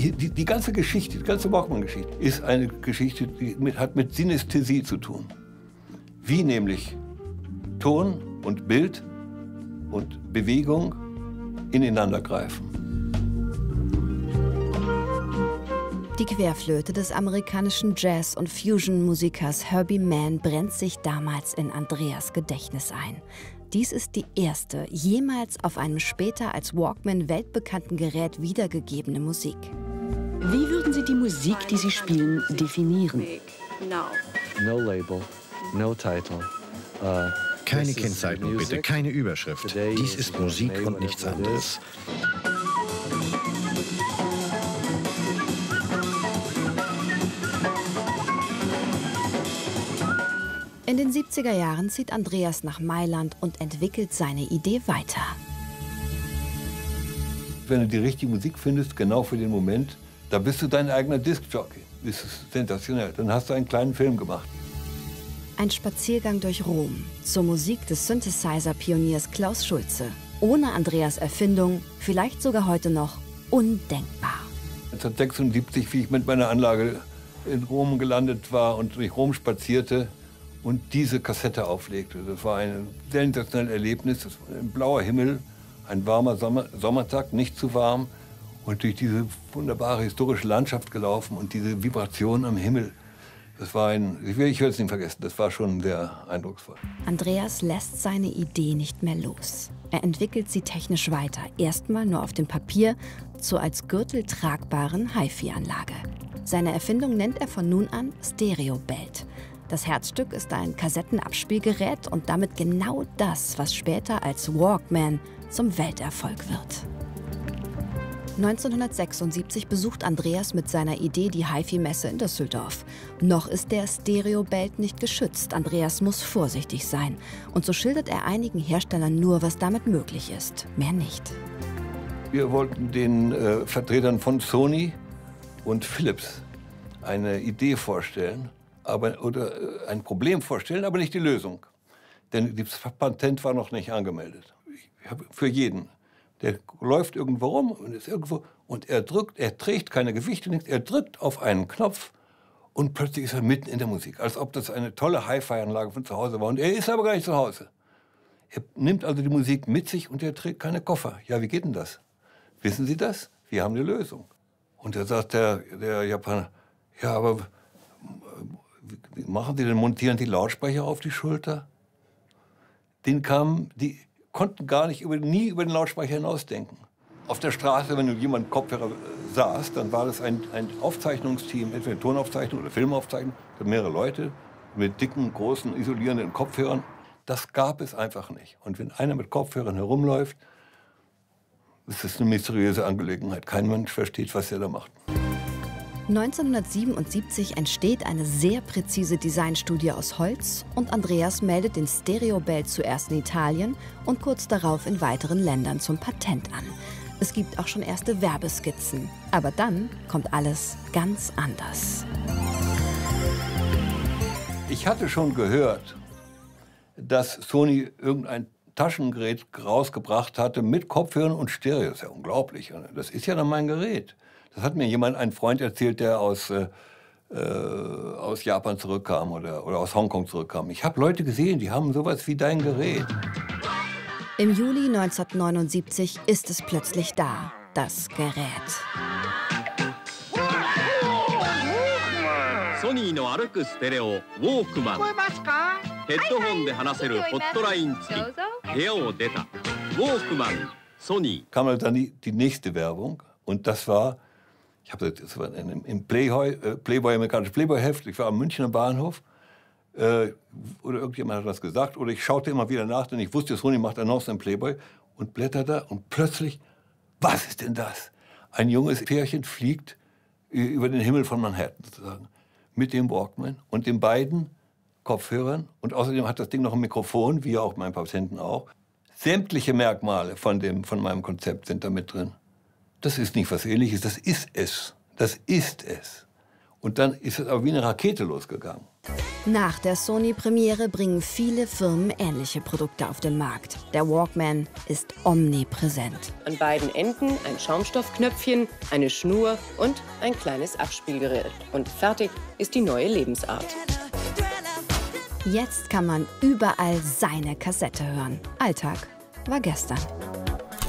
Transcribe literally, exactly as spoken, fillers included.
die, die, die ganze Geschichte, die ganze Walkman-Geschichte ist eine Geschichte, die mit, hat mit Synästhesie zu tun. Wie nämlich Ton und Bild und Bewegung ineinander greifen. Die Querflöte des amerikanischen Jazz- und Fusion-Musikers Herbie Mann brennt sich damals in Andreas' Gedächtnis ein. Dies ist die erste jemals auf einem später als Walkman weltbekannten Gerät wiedergegebene Musik. Wie würden Sie die Musik, die Sie spielen, definieren? No label, no title. Uh, Keine Kennzeichnung bitte, keine Überschrift. Dies ist Musik und nichts anderes. In den siebziger Jahren zieht Andreas nach Mailand und entwickelt seine Idee weiter. Wenn du die richtige Musik findest, genau für den Moment, da bist du dein eigener Diskjockey. Das ist sensationell. Dann hast du einen kleinen Film gemacht. Ein Spaziergang durch Rom zur Musik des Synthesizer-Pioniers Klaus Schulze. Ohne Andreas' Erfindung, vielleicht sogar heute noch, undenkbar. neunzehnhundertsechsundsiebzig, wie ich mit meiner Anlage in Rom gelandet war und durch Rom spazierte und diese Kassette auflegte. Das war ein sensationelles Erlebnis. Das war ein blauer Himmel, ein warmer Sommer Sommertag, nicht zu warm. Und durch diese wunderbare historische Landschaft gelaufen und diese Vibration am Himmel. Das war ein, ich will es nicht vergessen, das war schon sehr eindrucksvoll. Andreas lässt seine Idee nicht mehr los. Er entwickelt sie technisch weiter, erstmal nur auf dem Papier, zur als Gürtel tragbaren HiFi-Anlage. Seine Erfindung nennt er von nun an Stereo-Belt. Das Herzstück ist ein Kassettenabspielgerät und damit genau das, was später als Walkman zum Welterfolg wird. neunzehnhundertsechsundsiebzig besucht Andreas mit seiner Idee die HiFi-Messe in Düsseldorf. Noch ist der Stereo-Belt nicht geschützt. Andreas muss vorsichtig sein. Und so schildert er einigen Herstellern nur, was damit möglich ist. Mehr nicht. Wir wollten den äh, Vertretern von Sony und Philips eine Idee vorstellen, aber, oder äh, ein Problem vorstellen, aber nicht die Lösung. Denn das Patent war noch nicht angemeldet. Ich habe für jeden. Der läuft irgendwo rum und ist irgendwo und er drückt, er trägt keine Gewichte, nichts, er drückt auf einen Knopf und plötzlich ist er mitten in der Musik, als ob das eine tolle Hi-Fi-Anlage von zu Hause war. Und er ist aber gar nicht zu Hause. Er nimmt also die Musik mit sich und er trägt keine Koffer. Ja, wie geht denn das? Wissen Sie das? Wir haben eine Lösung. Und da sagt der, der Japaner, ja, aber wie machen Sie denn, montieren die Lautsprecher auf die Schulter? Den kamen die konnten gar nicht über, nie über den Lautsprecher hinausdenken. Auf der Straße, wenn du jemand Kopfhörer saß, dann war das ein, ein Aufzeichnungsteam, entweder Tonaufzeichnung oder Filmaufzeichnung, mehrere Leute mit dicken, großen, isolierenden Kopfhörern. Das gab es einfach nicht. Und wenn einer mit Kopfhörern herumläuft, ist das eine mysteriöse Angelegenheit. Kein Mensch versteht, was er da macht. neunzehnhundertsiebenundsiebzig entsteht eine sehr präzise Designstudie aus Holz und Andreas meldet den Stereo-Belt zuerst in Italien und kurz darauf in weiteren Ländern zum Patent an. Es gibt auch schon erste Werbeskizzen. Aber dann kommt alles ganz anders. Ich hatte schon gehört, dass Sony irgendein Taschengerät rausgebracht hatte mit Kopfhörern und Stereo. Das ist ja unglaublich. Das ist ja dann mein Gerät. Das hat mir jemand, ein Freund erzählt, der aus, äh, aus Japan zurückkam oder, oder aus Hongkong zurückkam. Ich habe Leute gesehen, die haben sowas wie dein Gerät. Im Juli neunzehnhundertneunundsiebzig ist es plötzlich da, das Gerät. Sony no Aruku Stereo Walkman. Headphone de hanaseru Hotline tsuki. Bureau o deta. Walkman. Sony. Kam halt dann die, die nächste Werbung und das war Ich habe das war im Playboy, äh, Playboy, amerikanisches Playboy-Heft. Ich war am Münchner Bahnhof. Äh, oder irgendjemand hat das gesagt. Oder ich schaute immer wieder nach, denn ich wusste, Sony macht Annoncen im Playboy. Und blätterte und plötzlich, was ist denn das? Ein junges Pärchen fliegt über den Himmel von Manhattan sozusagen. Mit dem Walkman und den beiden Kopfhörern. Und außerdem hat das Ding noch ein Mikrofon, wie auch mein Patenten auch. Sämtliche Merkmale von, dem, von meinem Konzept sind da mit drin. Das ist nicht was Ähnliches, das ist es. Das ist es. Und dann ist es aber wie eine Rakete losgegangen. Nach der Sony-Premiere bringen viele Firmen ähnliche Produkte auf den Markt. Der Walkman ist omnipräsent. An beiden Enden ein Schaumstoffknöpfchen, eine Schnur und ein kleines Abspielgerät. Und fertig ist die neue Lebensart. Jetzt kann man überall seine Kassette hören. Alltag war gestern.